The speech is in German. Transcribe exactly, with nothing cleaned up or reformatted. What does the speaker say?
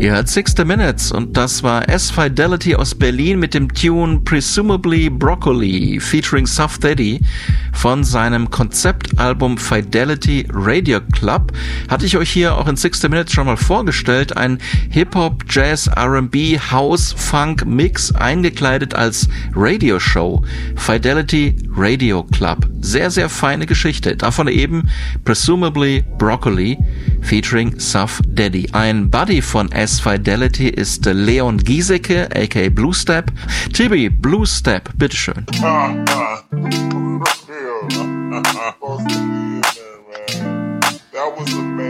Ihr hört sixty Minutes und das war S-Fidelity aus Berlin mit dem Tune Presumably Broccoli featuring Suff Daddy von seinem Konzeptalbum Fidelity Radio Club. Hatte ich euch hier auch in sixty Minutes schon mal vorgestellt. Ein Hip-Hop, Jazz, R and B, House, Funk Mix eingekleidet als Radioshow. Fidelity Radio Club. Sehr, sehr feine Geschichte. Davon eben Presumably Broccoli featuring Suff Daddy. Ein Buddy von S-Fidelity ist Leon Giesecke, aka Blue Step. Tibi, Blue Step, bitteschön. Ah, ah. That was the